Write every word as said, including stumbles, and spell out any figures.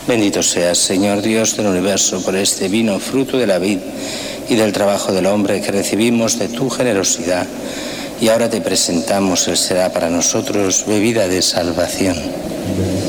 Bendito seas, Señor Dios del universo, por este vino, fruto de la vid y del trabajo del hombre que recibimos de tu generosidad. Y ahora te presentamos, Él será para nosotros bebida de salvación.